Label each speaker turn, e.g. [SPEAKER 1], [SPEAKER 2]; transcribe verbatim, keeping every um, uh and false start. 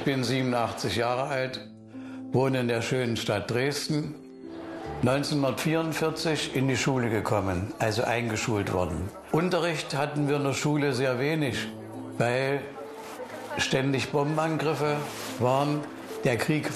[SPEAKER 1] Ich bin siebenundachtzig Jahre alt, wohne in der schönen Stadt Dresden. neunzehnhundertvierundvierzig in die Schule gekommen, also eingeschult worden. Unterricht hatten wir in der Schule sehr wenig, weil ständig Bombenangriffe waren. Der Krieg